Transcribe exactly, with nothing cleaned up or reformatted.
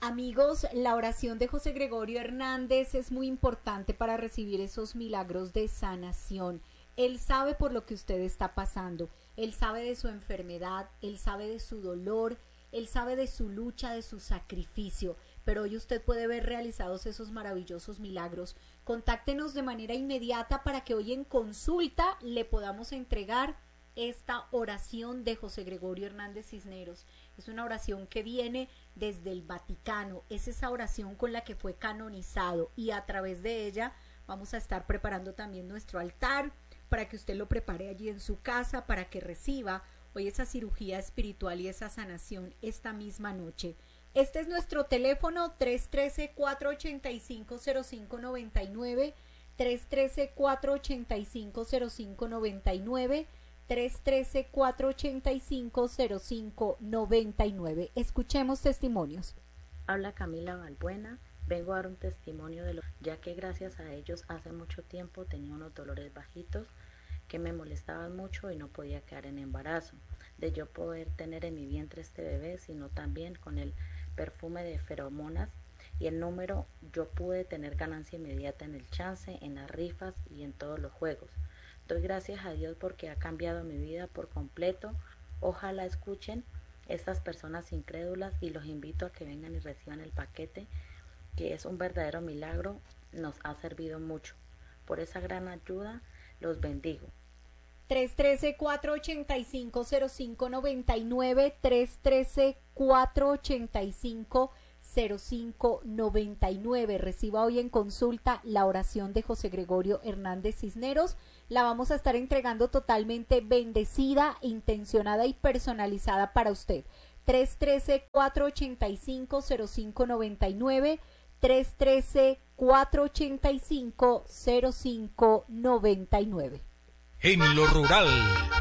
Amigos, la oración de José Gregorio Hernández es muy importante para recibir esos milagros de sanación. Él sabe por lo que usted está pasando, él sabe de su enfermedad, él sabe de su dolor, él sabe de su lucha, de su sacrificio, pero hoy usted puede ver realizados esos maravillosos milagros. Contáctenos de manera inmediata para que hoy en consulta le podamos entregar esta oración de José Gregorio Hernández Cisneros. Es una oración que viene desde el Vaticano, es esa oración con la que fue canonizado y a través de ella vamos a estar preparando también nuestro altar para que usted lo prepare allí en su casa, para que reciba hoy esa cirugía espiritual y esa sanación esta misma noche. Este es nuestro teléfono tres uno tres, cuatro ocho cinco, cero cinco nueve nueve, tres uno tres, cuatro ocho cinco, cero cinco nueve nueve, tres uno tres, cuatro ocho cinco, cero cinco nueve nueve. Escuchemos testimonios. Habla Camila Balbuena. Vengo a dar un testimonio de lo, ya que gracias a ellos hace mucho tiempo tenía unos dolores bajitos que me molestaban mucho y no podía quedar en embarazo, de yo poder tener en mi vientre este bebé, sino también con el perfume de feromonas y el número yo pude tener ganancia inmediata en el chance, en las rifas y en todos los juegos. Doy gracias a Dios porque ha cambiado mi vida por completo. Ojalá escuchen estas personas incrédulas y los invito a que vengan y reciban el paquete, que es un verdadero milagro, nos ha servido mucho. Por esa gran ayuda, los bendigo. tres uno tres, cuatro ocho cinco, cero cinco nueve nueve, tres uno tres, cuatro ocho cinco, cero cinco nueve nueve. Reciba hoy en consulta la oración de José Gregorio Hernández Cisneros. La vamos a estar entregando totalmente bendecida, intencionada y personalizada para usted. tres uno tres, cuatro ocho cinco, cero cinco nueve nueve, tres uno tres, cuatro ocho cinco, cero cinco nueve nueve. En lo rural,